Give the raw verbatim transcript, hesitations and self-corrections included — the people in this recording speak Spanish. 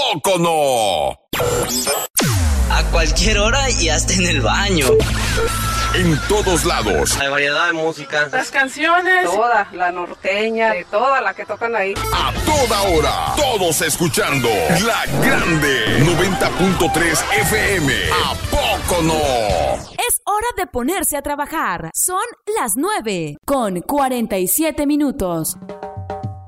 poco no? A cualquier hora y hasta en el baño. En todos lados. Hay variedad de música. Las canciones. Toda, la norteña, de toda la que tocan ahí. A toda hora. Todos escuchando La Grande noventa punto tres F M. ¿A poco no? Es hora de ponerse a trabajar. Son las nueve con cuarenta y siete minutos.